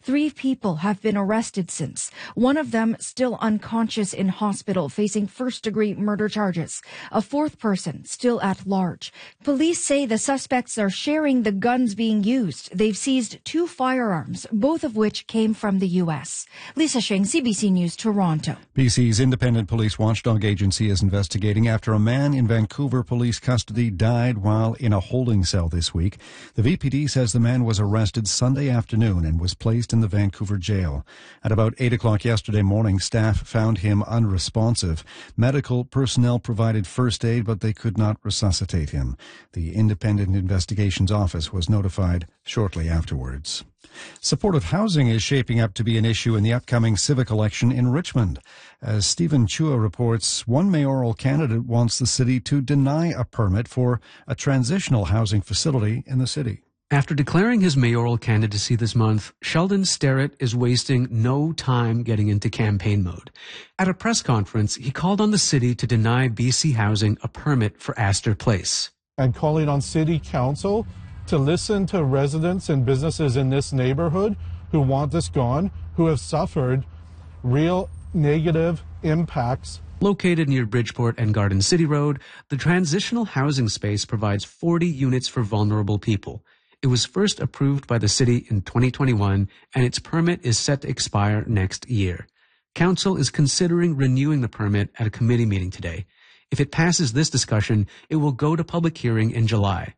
3 people have been arrested since. One of them still unconscious in hospital, facing first-degree murder charges. A 4th person still at large. Police say the suspects are sharing the guns being used. They've seized 2 firearms, both of which came from the U.S. Lisa Sheng, CBC News, Toronto. BC's independent police watchdog agency is investigating after a man in Vancouver police custody died while in a holding cell this week. The VPD says the man was arrested Sunday afternoon and was placed in the Vancouver jail. At about 8 o'clock yesterday morning, staff found him unresponsive. Medical personnel provided first aid, but they could not resuscitate him. The Independent Investigations Office was notified shortly afterwards. Supportive housing is shaping up to be an issue in the upcoming civic election in Richmond. As Stephen Chua reports, one mayoral candidate wants the city to deny a permit for a transitional housing facility in the city. After declaring his mayoral candidacy this month, Sheldon Sterrett is wasting no time getting into campaign mode. At a press conference, he called on the city to deny BC Housing a permit for Astor Place. I'm calling on City Council to listen to residents and businesses in this neighborhood who want this gone, who have suffered real negative impacts. Located near Bridgeport and Garden City Road, the transitional housing space provides 40 units for vulnerable people. It was first approved by the city in 2021, and its permit is set to expire next year. Council is considering renewing the permit at a committee meeting today. If it passes this discussion, it will go to public hearing in July.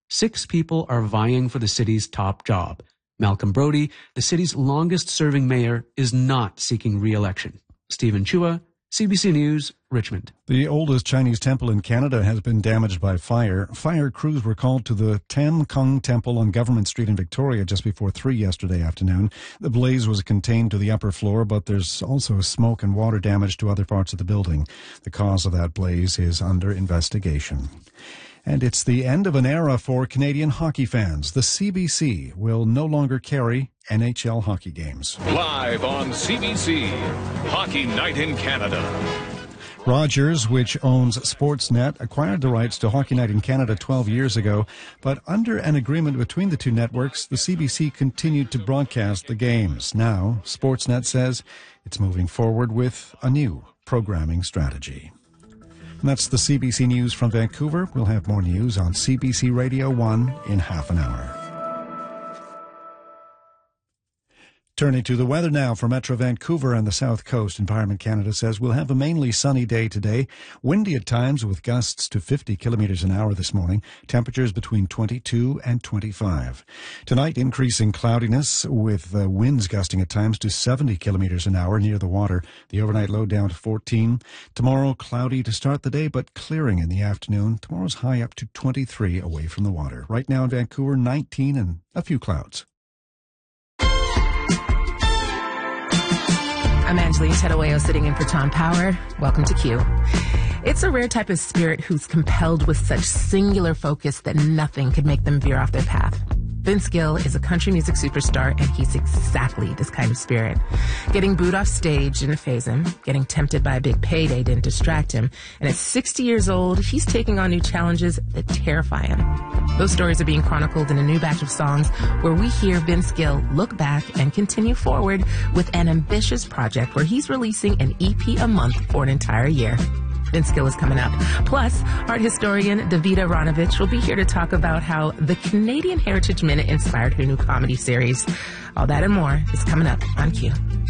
6 people are vying for the city's top job. Malcolm Brody, the city's longest-serving mayor, is not seeking re-election. Stephen Chua, CBC News, Richmond. The oldest Chinese temple in Canada has been damaged by fire. Fire crews were called to the Tam Kung Temple on Government Street in Victoria just before 3 yesterday afternoon. The blaze was contained to the upper floor, but there's also smoke and water damage to other parts of the building. The cause of that blaze is under investigation. And it's the end of an era for Canadian hockey fans. The CBC will no longer carry NHL hockey games. Live on CBC, Hockey Night in Canada. Rogers, which owns Sportsnet, acquired the rights to Hockey Night in Canada 12 years ago, but under an agreement between the 2 networks, the CBC continued to broadcast the games. Now, Sportsnet says it's moving forward with a new programming strategy. And that's the CBC News from Vancouver. We'll have more news on CBC Radio 1 in half an hour. Turning to the weather now for Metro Vancouver and the South Coast. Environment Canada says we'll have a mainly sunny day today. Windy at times with gusts to 50 kilometers an hour this morning. Temperatures between 22 and 25. Tonight, increasing cloudiness with winds gusting at times to 70 kilometers an hour near the water. The overnight low down to 14. Tomorrow, cloudy to start the day, but clearing in the afternoon. Tomorrow's high up to 23 away from the water. Right now in Vancouver, 19 and a few clouds. I'm Angeline Tedawayo, sitting in for Tom Power. Welcome to Q. It's a rare type of spirit who's compelled with such singular focus that nothing could make them veer off their path. Vince Gill is a country music superstar, and he's exactly this kind of spirit. Getting booed off stage didn't faze him. Getting tempted by a big payday didn't distract him. And at 60 years old, he's taking on new challenges that terrify him. Those stories are being chronicled in a new batch of songs where we hear Vince Gill look back and continue forward with an ambitious project where he's releasing an EP a month for an entire year. Vince Gill is coming up. Plus, art historian Davida Ronovich will be here to talk about how the Canadian Heritage Minute inspired her new comedy series. All that and more is coming up on Q.